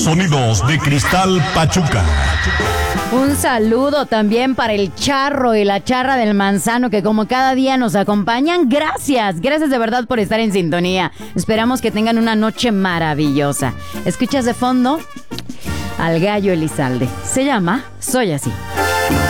sonidos de Cristal Pachuca. Un saludo también para el Charro y la Charra del Manzano, que como cada día nos acompañan. Gracias de verdad por estar en sintonía. Esperamos que tengan una noche maravillosa. Escuchas de fondo al Gallo Elizalde. Se llama Soy Así.